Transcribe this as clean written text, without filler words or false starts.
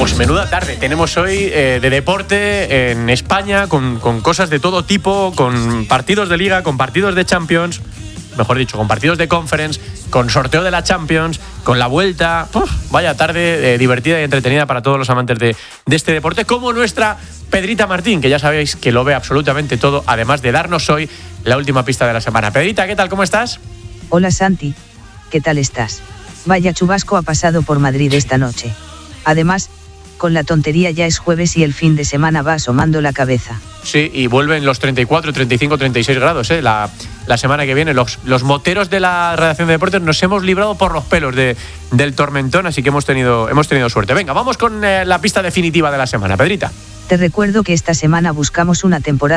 Pues menuda tarde tenemos hoy de deporte en España, con cosas de todo tipo, con partidos de Liga, con partidos de Champions, mejor dicho, con partidos de Conference, con sorteo de la Champions, con la vuelta. Vaya tarde divertida y entretenida para todos los amantes de este deporte, como nuestra Pedrita Martín, que ya sabéis que lo ve absolutamente todo, además de darnos hoy la última pista de la semana. Pedrita, ¿qué tal? ¿Cómo estás? Hola Santi, ¿qué tal estás? Vaya chubasco ha pasado por Madrid esta noche. Además, con la tontería ya es jueves y el fin de semana va asomando la cabeza. Sí, y vuelven los 34, 35, 36 grados, la semana que viene. Los moteros de la redacción de deportes nos hemos librado por los pelos del tormentón, así que hemos tenido suerte. Venga, vamos con la pista definitiva de la semana, Pedrita. Te recuerdo que esta semana buscamos una temporada